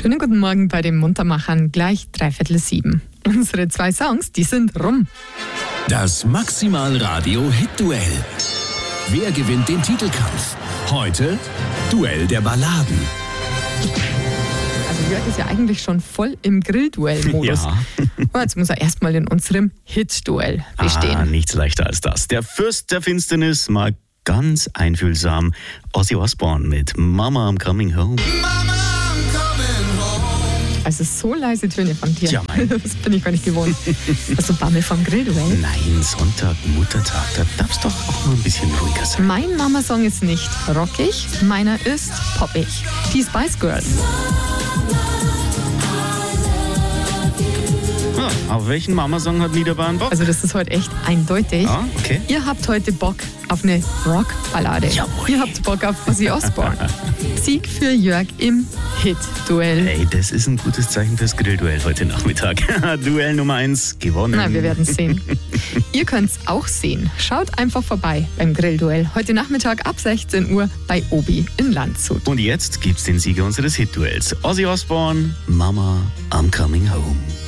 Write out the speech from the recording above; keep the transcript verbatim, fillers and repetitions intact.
Schönen guten Morgen bei den Muntermachern, gleich dreiviertel sieben. Unsere zwei Songs, die sind rum. Das Maximal-Radio-Hit-Duell. Wer gewinnt den Titelkampf? Heute Duell der Balladen. Also Jörg ist ja eigentlich schon voll im Grillduell-Modus. Ja. Aber jetzt muss er erstmal in unserem Hit-Duell bestehen. Ah, nichts leichter als das. Der Fürst der Finsternis, mal ganz einfühlsam. Ozzy Osbourne mit Mama, I'm Coming Home. Also so leise Töne von dir. Tja, mein. Das bin ich gar nicht gewohnt. Hast du Bammel vom Grillduell? Nein, Sonntag, Muttertag, da darf's doch auch mal ein bisschen ruhiger sein. Mein Mama-Song ist nicht rockig, meiner ist poppig. Die Spice Girls. Ah, auf welchen Mama-Song hat Niederbahn Bock? Also das ist heute echt eindeutig. Ah, okay. Ihr habt heute Bock auf eine Rock-Ballade. Jawohl. Ihr habt Bock auf Ozzy Osbourne. Sieg für Jörg im Hit-Duell. Hey, das ist ein gutes Zeichen fürs Grillduell heute Nachmittag. Duell Nummer eins gewonnen. Na, wir werden sehen. Ihr könnt's auch sehen. Schaut einfach vorbei beim Grillduell. Heute Nachmittag ab sechzehn Uhr bei Obi in Landshut. Und jetzt gibt's den Sieger unseres Hit-Duells. Ozzy Osbourne, Mama, I'm Coming Home.